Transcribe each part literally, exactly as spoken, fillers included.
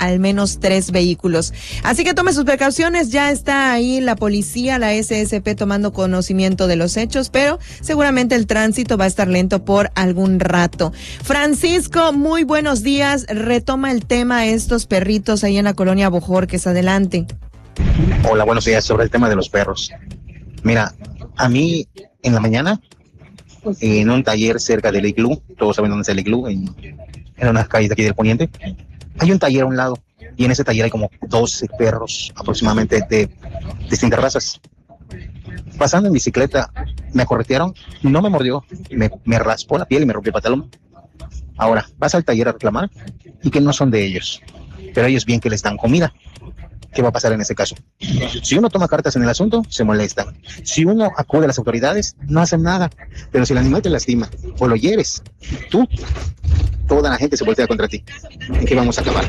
al menos tres vehículos. Así que tome sus precauciones, ya está ahí la policía, la S S P tomando conocimiento de los hechos, pero seguramente el tránsito va a estar lento por algún rato. Francisco, muy buenos días, retoma el tema estos perritos ahí en la colonia Bojorques, adelante. Hola, buenos días, sobre el tema de los perros. Mira, a mí en la mañana, en un taller cerca del Iglú, todos saben dónde es el Iglú, en, en unas calles de aquí del Poniente, hay un taller a un lado, y en ese taller hay como doce perros aproximadamente de distintas razas. Pasando en bicicleta, me corretearon, no me mordió, me, me raspó la piel y me rompió el pantalón. Ahora, vas al taller a reclamar y que no son de ellos, pero ellos bien que les dan comida. ¿Qué va a pasar en ese caso? Si uno toma cartas en el asunto, se molestan. Si uno acude a las autoridades, no hacen nada. Pero si el animal te lastima o lo lleves, tú, toda la gente se voltea contra ti. ¿En qué vamos a acabar?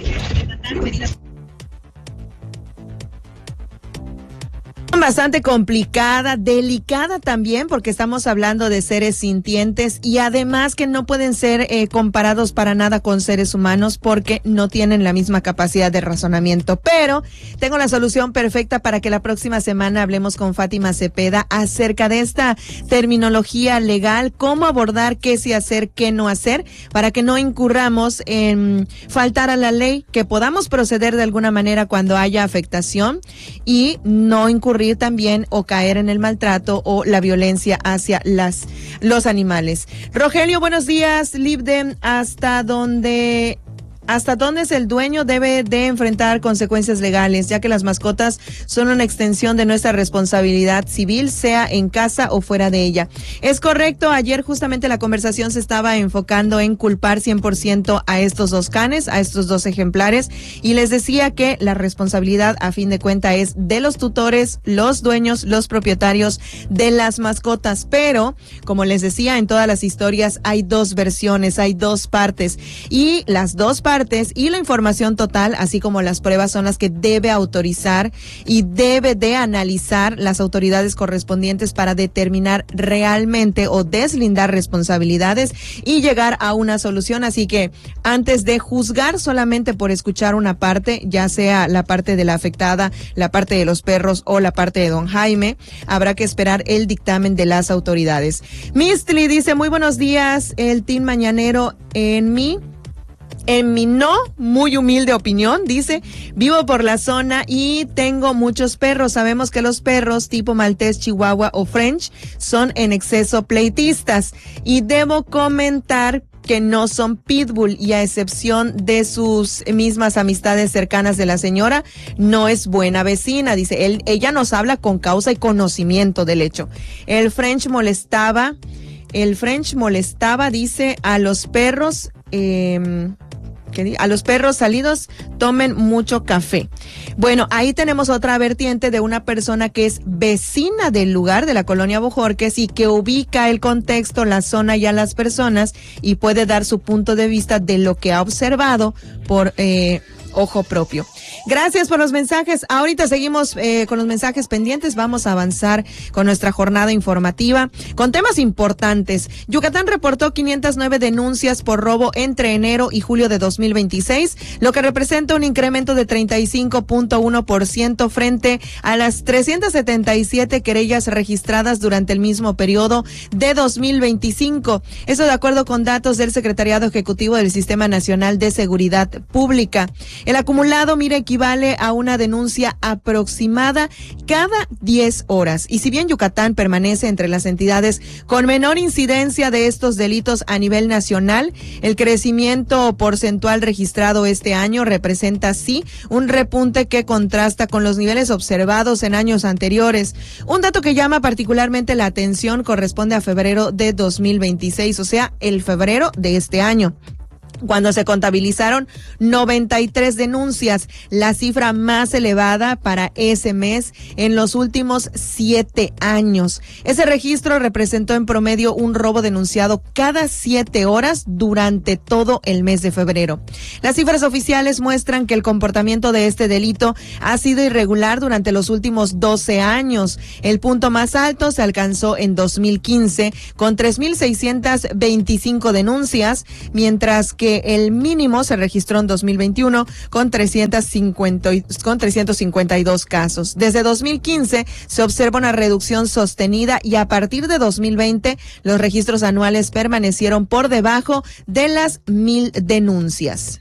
Bastante complicada, delicada también, porque estamos hablando de seres sintientes y además que no pueden ser eh, comparados para nada con seres humanos porque no tienen la misma capacidad de razonamiento. Pero tengo la solución perfecta para que la próxima semana hablemos con Fátima Cepeda acerca de esta terminología legal, cómo abordar, qué sí hacer, qué no hacer, para que no incurramos en faltar a la ley, que podamos proceder de alguna manera cuando haya afectación y no incurrir también o caer en el maltrato o la violencia hacia las los animales. Rogelio, buenos días. Libden, ¿hasta dónde hasta dónde es el dueño debe de enfrentar consecuencias legales, ya que las mascotas son una extensión de nuestra responsabilidad civil, sea en casa o fuera de ella? Es correcto, ayer justamente la conversación se estaba enfocando en culpar cien por ciento a estos dos canes, a estos dos ejemplares, y les decía que la responsabilidad a fin de cuentas es de los tutores, los dueños, los propietarios de las mascotas, pero como les decía, en todas las historias hay dos versiones, hay dos partes, y las dos partes y la información total, así como las pruebas, son las que debe autorizar y debe de analizar las autoridades correspondientes para determinar realmente o deslindar responsabilidades y llegar a una solución. Así que antes de juzgar solamente por escuchar una parte, ya sea la parte de la afectada, la parte de los perros o la parte de don Jaime, habrá que esperar el dictamen de las autoridades. Mistli dice, muy buenos días, el team mañanero en mí. En mi no muy humilde opinión, dice, vivo por la zona y tengo muchos perros. Sabemos que los perros tipo maltés, chihuahua o french son en exceso pleitistas. Y debo comentar que no son pitbull y a excepción de sus mismas amistades cercanas de la señora, no es buena vecina. Dice, él, ella nos habla con causa y conocimiento del hecho. El french molestaba, el french molestaba, dice, a los perros, eh, a los perros salidos, tomen mucho café. Bueno, ahí tenemos otra vertiente de una persona que es vecina del lugar de la colonia Bojorques y que ubica el contexto, la zona y a las personas y puede dar su punto de vista de lo que ha observado por eh, ojo propio. Gracias por los mensajes. Ahorita seguimos eh, con los mensajes pendientes. Vamos a avanzar con nuestra jornada informativa con temas importantes. Yucatán reportó quinientas nueve denuncias por robo entre enero y julio de dos mil veintiséis, lo que representa un incremento de treinta y cinco punto uno por ciento frente a las trescientas setenta y siete querellas registradas durante el mismo periodo de dos mil veinticinco. Eso de acuerdo con datos del Secretariado Ejecutivo del Sistema Nacional de Seguridad Pública. El acumulado, mire, equivale a una denuncia aproximada cada diez horas. Y si bien Yucatán permanece entre las entidades con menor incidencia de estos delitos a nivel nacional, el crecimiento porcentual registrado este año representa sí un repunte que contrasta con los niveles observados en años anteriores. Un dato que llama particularmente la atención corresponde a febrero de dos mil veintiséis, o sea, el febrero de este año, cuando se contabilizaron noventa y tres denuncias, la cifra más elevada para ese mes en los últimos siete años. Ese registro representó en promedio un robo denunciado cada siete horas durante todo el mes de febrero. Las cifras oficiales muestran que el comportamiento de este delito ha sido irregular durante los últimos doce años. El punto más alto se alcanzó en dos mil quince con tres mil seiscientas veinticinco denuncias, mientras que que el mínimo se registró en dos mil veintiuno con trescientos cincuenta, con trescientos cincuenta y dos casos. Desde dos mil quince se observa una reducción sostenida y a partir de dos mil veinte los registros anuales permanecieron por debajo de las mil denuncias.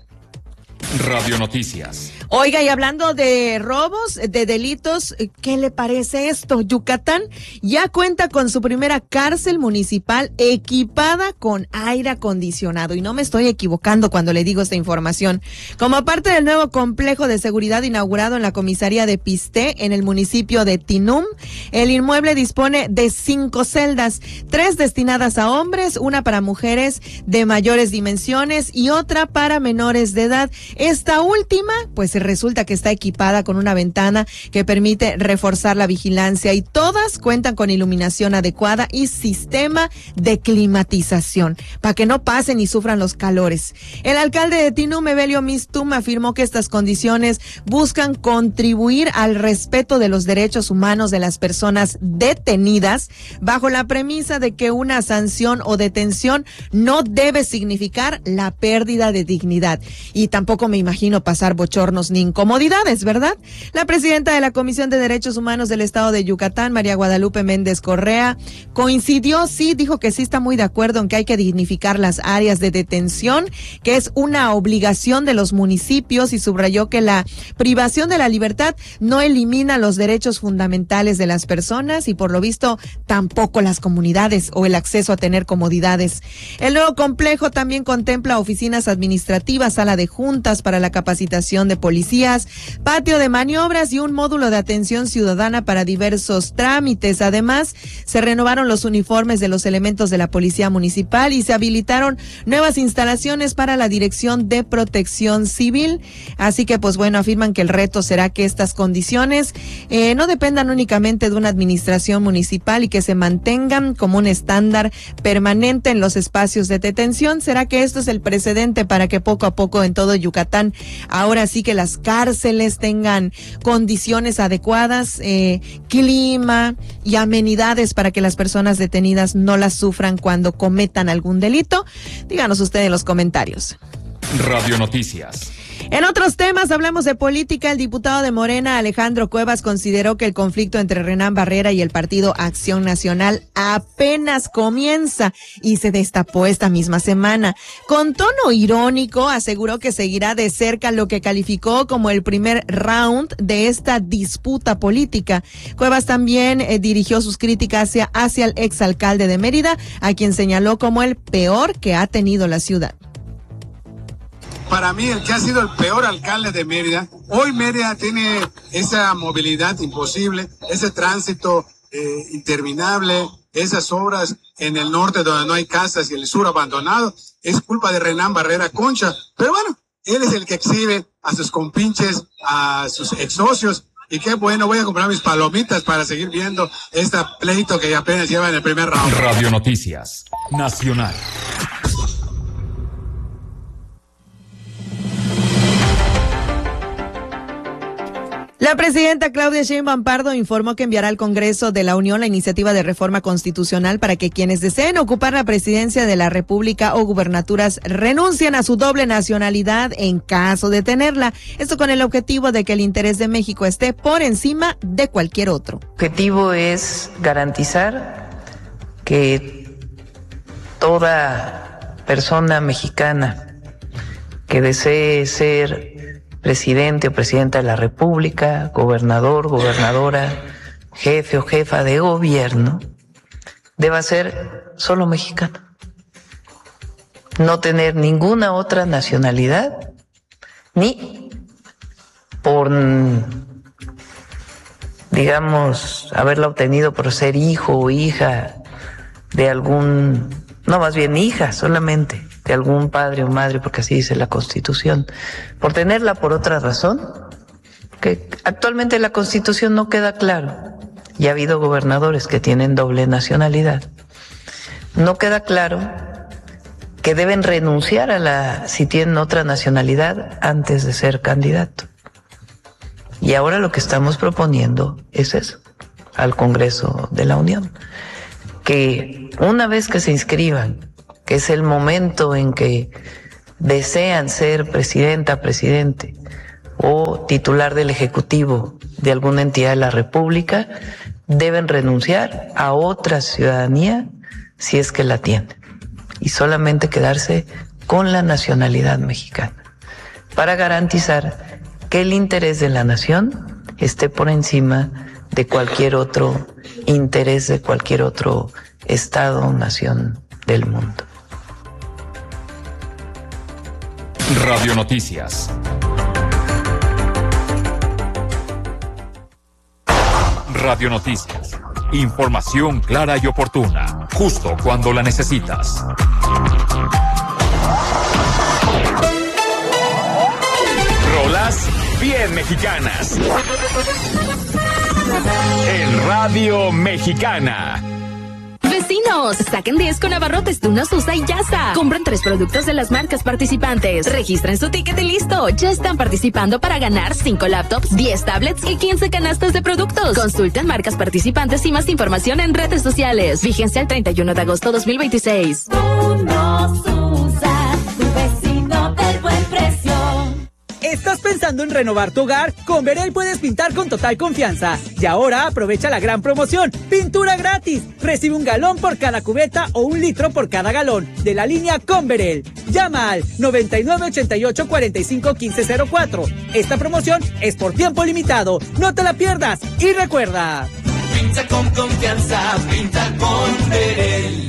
Radio Noticias. Oiga, y hablando de robos, de delitos, ¿qué le parece esto? Yucatán ya cuenta con su primera cárcel municipal equipada con aire acondicionado. Y no me estoy equivocando cuando le digo esta información. Como parte del nuevo complejo de seguridad inaugurado en la comisaría de Pisté, en el municipio de Tinum, el inmueble dispone de cinco celdas, tres destinadas a hombres, una para mujeres de mayores dimensiones y otra para menores de edad. Esta última, pues resulta que está equipada con una ventana que permite reforzar la vigilancia y todas cuentan con iluminación adecuada y sistema de climatización para que no pasen y sufran los calores. El alcalde de Tinum, Evelio Mistum, afirmó que estas condiciones buscan contribuir al respeto de los derechos humanos de las personas detenidas bajo la premisa de que una sanción o detención no debe significar la pérdida de dignidad. Y tampoco me imagino pasar bochornos ni incomodidades, ¿verdad? La presidenta de la Comisión de Derechos Humanos del Estado de Yucatán, María Guadalupe Méndez Correa, coincidió, sí, dijo que sí está muy de acuerdo en que hay que dignificar las áreas de detención, que es una obligación de los municipios, y subrayó que la privación de la libertad no elimina los derechos fundamentales de las personas y por lo visto tampoco las comunidades o el acceso a tener comodidades. El nuevo complejo también contempla oficinas administrativas, sala de juntas para la capacitación de policías, patio de maniobras y un módulo de atención ciudadana para diversos trámites. Además, se renovaron los uniformes de los elementos de la Policía Municipal y se habilitaron nuevas instalaciones para la Dirección de Protección Civil. Así que, pues bueno, afirman que el reto será que estas condiciones eh, no dependan únicamente de una administración municipal y que se mantengan como un estándar permanente en los espacios de detención. ¿Será que esto es el precedente para que poco a poco en todo Yucatán ahora sí que las cárceles tengan condiciones adecuadas, eh, clima y amenidades para que las personas detenidas no las sufran cuando cometan algún delito? Díganos usted en los comentarios. Radio Noticias. En otros temas, hablamos de política. El diputado de Morena, Alejandro Cuevas, consideró que el conflicto entre Renán Barrera y el Partido Acción Nacional apenas comienza y se destapó esta misma semana. Con tono irónico, aseguró que seguirá de cerca lo que calificó como el primer round de esta disputa política. Cuevas también eh, dirigió sus críticas hacia, hacia el exalcalde de Mérida, a quien señaló como el peor que ha tenido la ciudad. Para mí, el que ha sido el peor alcalde de Mérida. Hoy Mérida tiene esa movilidad imposible, ese tránsito eh, interminable, esas obras en el norte donde no hay casas y el sur abandonado. Es culpa de Renán Barrera Concha. Pero bueno, él es el que exhibe a sus compinches, a sus ex socios. Y qué bueno, voy a comprar mis palomitas para seguir viendo este pleito que apenas lleva en el primer round. Radio Noticias Nacional. La presidenta Claudia Sheinbaum Pardo informó que enviará al Congreso de la Unión la iniciativa de reforma constitucional para que quienes deseen ocupar la presidencia de la República o gubernaturas renuncien a su doble nacionalidad en caso de tenerla. Esto con el objetivo de que el interés de México esté por encima de cualquier otro. El objetivo es garantizar que toda persona mexicana que desee ser presidente o presidenta de la República, gobernador, gobernadora, jefe o jefa de gobierno, deba ser solo mexicano. No tener ninguna otra nacionalidad, ni por, digamos, haberla obtenido por ser hijo o hija de algún, no, más bien hija solamente, de algún padre o madre, porque así dice la Constitución, por tenerla por otra razón, que actualmente la Constitución no queda claro, y ha habido gobernadores que tienen doble nacionalidad, no queda claro que deben renunciar a la, si tienen otra nacionalidad, antes de ser candidato. Y ahora lo que estamos proponiendo es eso, al Congreso de la Unión, que una vez que se inscriban, que es el momento en que desean ser presidenta, presidente o titular del Ejecutivo de alguna entidad de la República, deben renunciar a otra ciudadanía si es que la tienen y solamente quedarse con la nacionalidad mexicana para garantizar que el interés de la nación esté por encima de cualquier otro interés de cualquier otro estado o nación del mundo. Radio Noticias. Radio Noticias. Información clara y oportuna, justo cuando la necesitas. Rolas bien mexicanas. En Radio Mexicana. Vecinos, saquen diez con abarrotes de una Susa y ya está. Compren tres productos de las marcas participantes. Registren su ticket y listo. Ya están participando para ganar cinco laptops, diez tablets y quince canastas de productos. Consulten marcas participantes y más información en redes sociales. Fíjense al treinta y uno de agosto de dos mil veintiséis. Uno Susa, tu vecino del buen precio. ¿Estás pensando en renovar tu hogar? Con Verel puedes pintar con total confianza. Y ahora aprovecha la gran promoción. ¡Pintura gratis! Recibe un galón por cada cubeta o un litro por cada galón de la línea con Verel. Llama al noventa y nueve ochenta y ocho cuarenta y cinco quince cero cuatro. Esta promoción es por tiempo limitado. ¡No te la pierdas! Y recuerda... Pinta con confianza, pinta con Verel.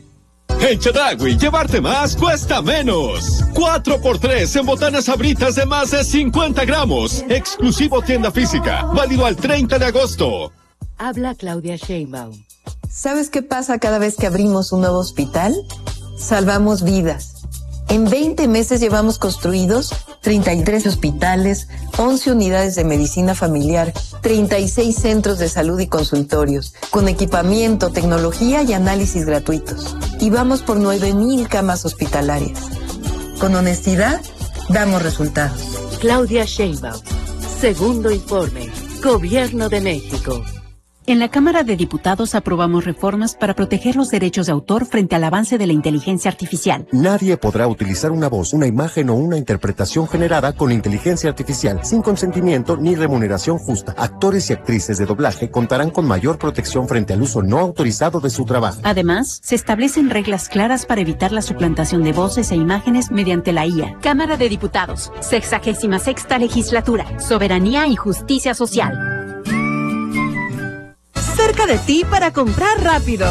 En Chedraui, llevarte más cuesta menos. cuatro por tres en botanas Sabritas de más de cincuenta gramos. Exclusivo tienda física. Válido al treinta de agosto. Habla Claudia Sheinbaum. ¿Sabes qué pasa cada vez que abrimos un nuevo hospital? Salvamos vidas. En veinte meses llevamos construidos treinta y tres hospitales, once unidades de medicina familiar, treinta y seis centros de salud y consultorios, con equipamiento, tecnología y análisis gratuitos. Y vamos por nueve mil camas hospitalarias. Con honestidad, damos resultados. Claudia Sheinbaum. Segundo informe. Gobierno de México. En la Cámara de Diputados aprobamos reformas para proteger los derechos de autor frente al avance de la inteligencia artificial. Nadie podrá utilizar una voz, una imagen o una interpretación generada con inteligencia artificial sin consentimiento ni remuneración justa. Actores y actrices de doblaje contarán con mayor protección frente al uso no autorizado de su trabajo. Además, se establecen reglas claras para evitar la suplantación de voces e imágenes mediante la I A. Cámara de Diputados, sexagésima sexta legislatura, soberanía y justicia social. Cerca de ti para comprar rápido.